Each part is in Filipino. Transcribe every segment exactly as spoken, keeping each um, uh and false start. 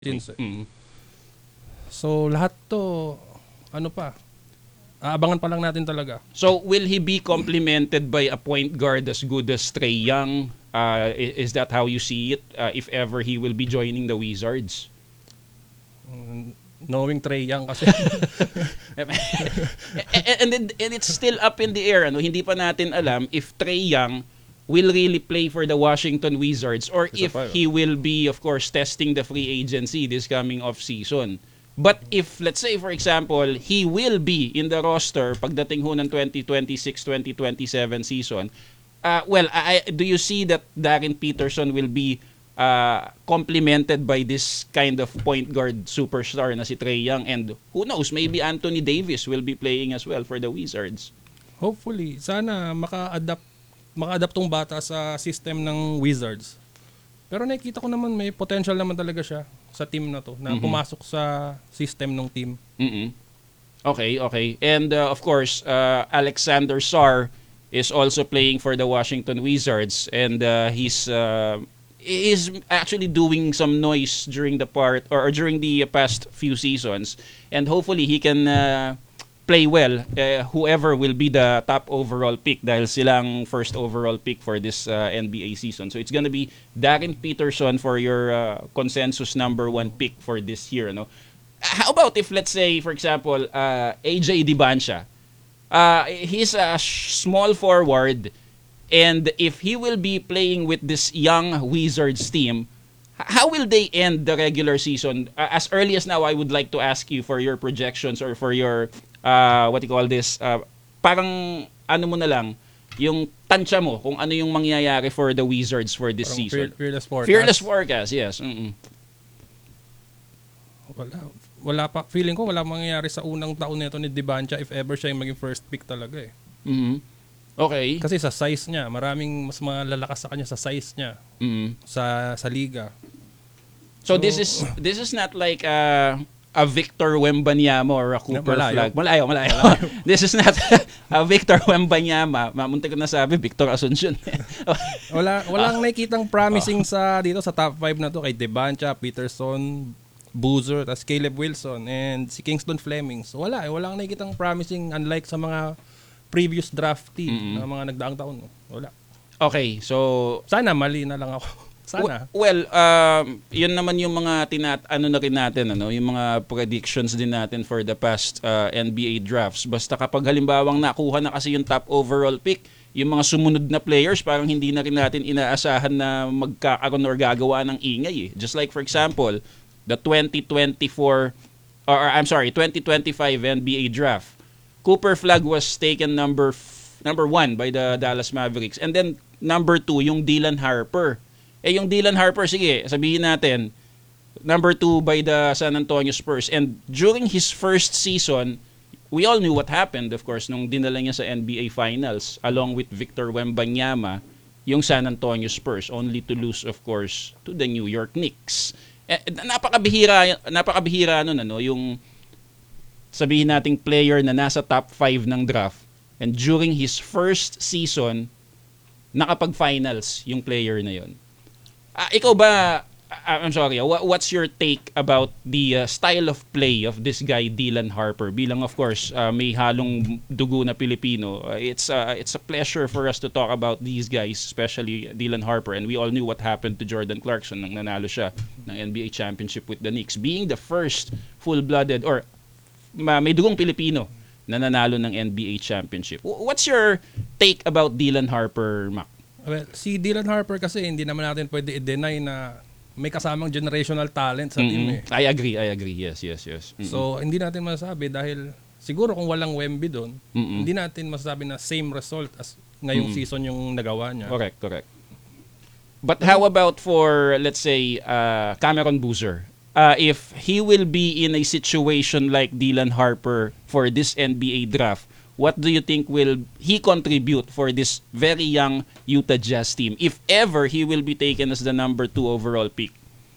Since, Mm. so lahat to, ano pa, aabangan pa lang natin talaga. So will he be complemented by a point guard as good as Trae Young? Uh, i- is that how you see it? Uh, if ever he will be joining the Wizards? Mm, Knowing Trae Young kasi. and, and, and, and it's still up in the air. Ano? Hindi pa natin alam if Trae Young will really play for the Washington Wizards or Isa if pa, he will be, of course, testing the free agency this coming off-season. But if, let's say, for example, he will be in the roster pagdating ho ng twenty twenty-six twenty twenty-seven season, uh, well, I, do you see that Darren Peterson will be uh, complemented by this kind of point guard superstar na si Trae Young? And who knows, maybe Anthony Davis will be playing as well for the Wizards. Hopefully, sana maka-adapt maka-adapt tong bata sa system ng Wizards. Pero nakikita ko naman may potential naman talaga siya sa team na to, na Mhm. pumasok sa system ng team. Mm-mm. Okay, okay. And uh, of course, uh, Alexander Sarr is also playing for the Washington Wizards, and uh, he's uh, is actually doing some noise during the part or, or during the past few seasons, and hopefully he can uh, play well. Uh, whoever will be the top overall pick dahil silang first overall pick for this uh, N B A season. So it's gonna be Darren Peterson for your uh, consensus number one pick for this year. No? How about if, let's say, for example, uh, A J Dibansha? Uh, he's a sh- small forward, and if he will be playing with this young Wizards team, h- how will they end the regular season? Uh, as early as now, I would like to ask you for your projections or for your, uh, what you call this, uh, parang ano mo na lang, yung tansya mo kung ano yung mangyayari for the Wizards for this Parang season. fear- fearless forecast. Fearless forecast, yes. Mm-mm. Wala. Wala pa. Feeling ko wala mangyayari sa unang taon nito ni Dibansha if ever siya yung maging first pick talaga eh. Mhm. Okay. Kasi sa size niya, maraming mas malalakas sa kanya sa size niya Mhm. sa sa liga. So, So, this is this is not like a a Victor Wembanyama or a Cooper Malayo. Flag. Malayo, malayo. This is not a Victor Wembanyama. Mamunti ko na sabi, Victor Asuncion. Wala walang Ah. nakikitang promising sa dito sa top five na to kay Dibansha, Peterson, Boozer, tas Caleb Wilson and si Kingston Fleming. So wala, eh, walang nakikitang promising unlike sa mga previous draftee Mm-mm. na mga nagdaang taon. Wala. Okay, so Sana mali na lang ako. Sana. W- well, um, yun naman yung mga tinat ano na rin natin, ano, yung mga predictions din natin for the past uh, N B A drafts. Basta kapag halimbawang nakuha na kasi yung top overall pick, yung mga sumunod na players parang hindi na rin natin inaasahan na magkakaroon or gagawa ng ingay eh. Just like for example, the twenty twenty-four or I'm sorry, twenty twenty-five N B A draft. Cooper Flag was taken number f- number one by the Dallas Mavericks, and then number two yung Dylan Harper. Eh yung Dylan Harper, sige, sabihin natin, number two by the San Antonio Spurs. And during his first season, we all knew what happened, of course, nung dinala niya sa N B A Finals along with Victor Wembanyama, yung San Antonio Spurs, only to lose, of course, to the New York Knicks. Eh, napakabihira, napakabihira nun, ano, yung sabihin nating player na nasa top five ng draft, and during his first season, nakapag-finals yung player na yon. Ah, ikaw ba, ah, I'm sorry, wha- what's your take about the uh, style of play of this guy Dylan Harper? Bilang of course, uh, may halong dugo na Pilipino, uh, it's uh, it's a pleasure for us to talk about these guys, especially Dylan Harper. And we all knew what happened to Jordan Clarkson nang nanalo siya ng N B A championship with the Knicks, being the first full-blooded or ma- may dugong Pilipino na nanalo ng N B A championship. W- What's your take about Dylan Harper, Mac? Well, si Dylan Harper kasi hindi naman natin pwede i-deny na may kasamang generational talent sa team eh. I agree, I agree. Yes, yes, yes. Mm-mm. So, hindi natin masasabi dahil siguro kung walang Wemby doon, Mm-mm. hindi natin masasabi na same result as ngayong Mm-mm. season yung nagawa niya. Correct, correct. But how about for, let's say, uh, Cameron Boozer? Uh, if he will be in a situation like Dylan Harper for this N B A draft, what do you think will he contribute for this very young Utah Jazz team if ever he will be taken as the number two overall pick?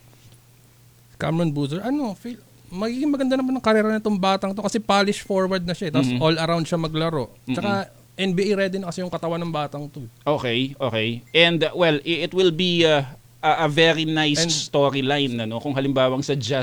Cameron Boozer, ano, feel, magiging maganda naman ang karera nitong batang to kasi polish forward na siya. Tapos Mhm. all around siya maglaro. Tsaka N B A ready na kasi yung katawan ng batang to. Okay, okay. And uh, well, i- it will be uh, a, a very nice And- storyline ano kung halimbawang sa Jazz